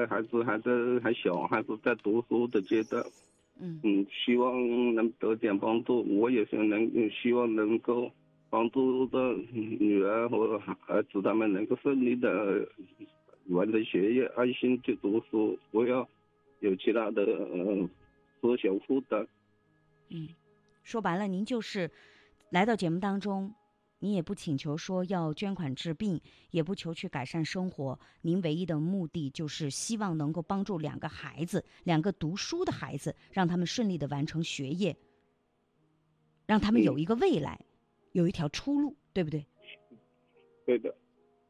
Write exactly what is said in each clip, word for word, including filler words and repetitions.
孩子还在还小，还是在读书的阶段。 嗯嗯，希望能得点帮助。我也是能希望能够帮助的女儿和儿子他们能够顺利的完成学业，安心去读书，不要有其他的呃思想负担。 嗯，说白了，您就是来到节目当中，你也不请求说要捐款治病，也不求去改善生活，您唯一的目的就是希望能够帮助两个孩子，两个读书的孩子，让他们顺利的完成学业，让他们有一个未来，嗯、有一条出路，对不对？ 对的。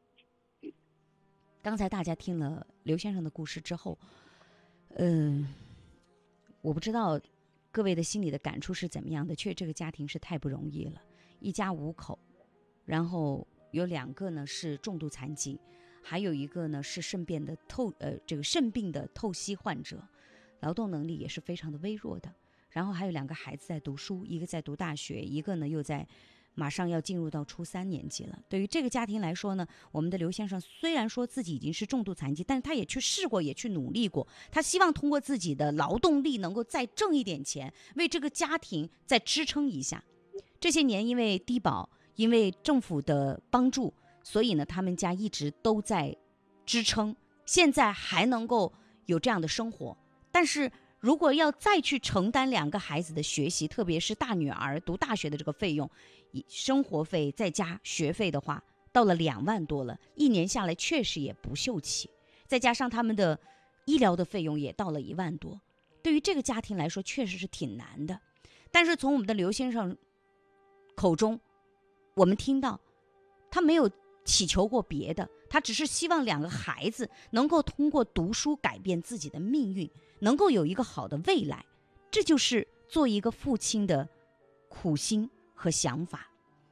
刚才大家听了刘先生的故事之后，嗯、呃，我不知道各位的心里的感触是怎么样的。确实这个家庭是太不容易了，一家五口，然后有两个呢是重度残疾，还有一个呢是肾病的透呃这个肾病的透析患者，劳动能力也是非常的微弱的。然后还有两个孩子在读书，一个在读大学，一个呢又在马上要进入到初三年级了。对于这个家庭来说呢，我们的刘先生虽然说自己已经是重度残疾，但是他也去试过，也去努力过，他希望通过自己的劳动力能够再挣一点钱，为这个家庭再支撑一下。这些年因为低保，因为政府的帮助，所以呢他们家一直都在支撑，现在还能够有这样的生活。但是如果要再去承担两个孩子的学习，特别是大女儿读大学的这个费用，生活费再加学费的话，到了两万多了，一年下来确实也不秀气。再加上他们的医疗的费用也到了一万多，对于这个家庭来说确实是挺难的。但是从我们的刘先生口中，我们听到他没有祈求过别的，他只是希望两个孩子能够通过读书改变自己的命运，能够有一个好的未来，这就是做一个父亲的苦心和想法。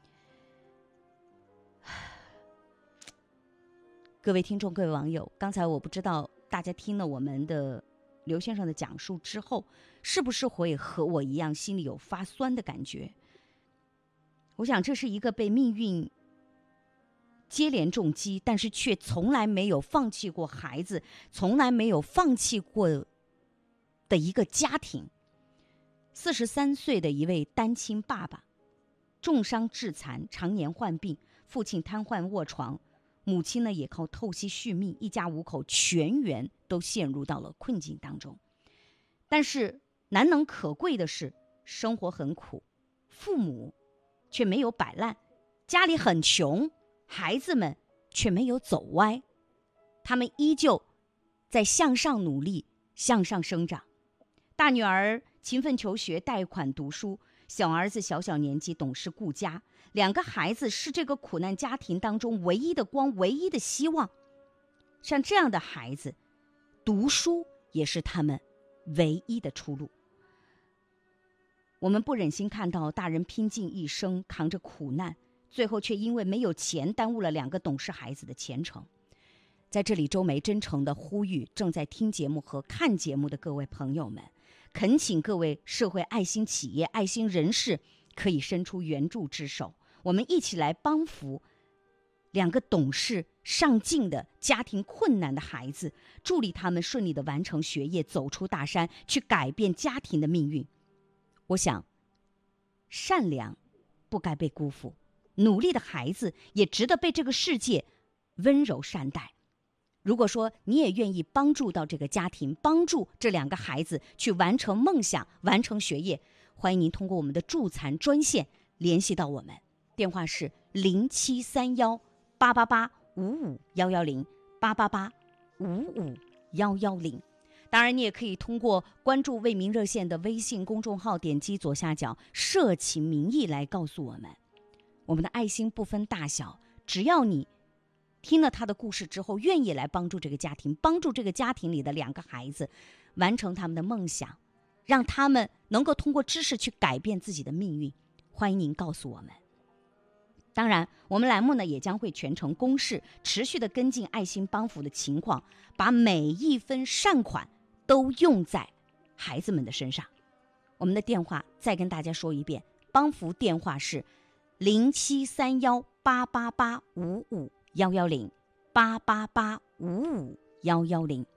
各位听众，各位网友，刚才我不知道大家听了我们的刘先生的讲述之后，是不是会和我一样心里有发酸的感觉？我想这是一个被命运接连重击，但是却从来没有放弃过孩子，从来没有放弃过的一个家庭。四十三岁的一位单亲爸爸，重伤致残，常年患病，父亲瘫痪卧床，母亲呢也靠透析续命，一家五口全员都陷入到了困境当中。但是难能可贵的是，生活很苦，父母却没有摆烂，家里很穷，孩子们却没有走歪，他们依旧在向上努力，向上生长。大女儿勤奋求学，贷款读书，小儿子小小年纪懂事顾家，两个孩子是这个苦难家庭当中唯一的光，唯一的希望。像这样的孩子，读书也是他们唯一的出路。我们不忍心看到大人拼尽一生扛着苦难，最后却因为没有钱耽误了两个懂事孩子的前程。在这里，周梅真诚地呼吁正在听节目和看节目的各位朋友们，恳请各位社会爱心企业、爱心人士可以伸出援助之手，我们一起来帮扶两个懂事上进的家庭困难的孩子，助力他们顺利地完成学业，走出大山，去改变家庭的命运。我想，善良不该被辜负，努力的孩子也值得被这个世界温柔善待。如果说你也愿意帮助到这个家庭，帮助这两个孩子去完成梦想，完成学业，欢迎您通过我们的助残专线联系到我们，电话是零七三幺八八八五五幺幺零八八八五五幺幺零。当然，你也可以通过关注为民热线的微信公众号，点击左下角社情民意来告诉我们。我们的爱心不分大小，只要你听了他的故事之后，愿意来帮助这个家庭，帮助这个家庭里的两个孩子完成他们的梦想，让他们能够通过知识去改变自己的命运，欢迎您告诉我们。当然，我们栏目呢也将会全程公示，持续的跟进爱心帮扶的情况，把每一分善款都用在孩子们的身上。我们的电话再跟大家说一遍，帮扶电话是零七三幺八八八五五幺幺零八八八五五幺幺零。